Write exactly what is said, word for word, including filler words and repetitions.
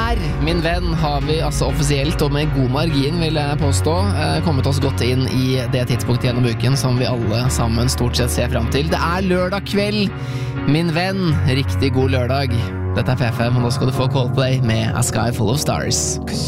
Der, min venn, har vi altså offisielt og med god margin, vil jeg påstå, kommet oss godt inn i det tidspunktet gjennom uken som vi alle sammen stort sett ser frem til. Det er lørdag kveld, min venn. Riktig god lørdag. Dette er P fem, og nå skal du få Coldplay med A Sky Full of Stars.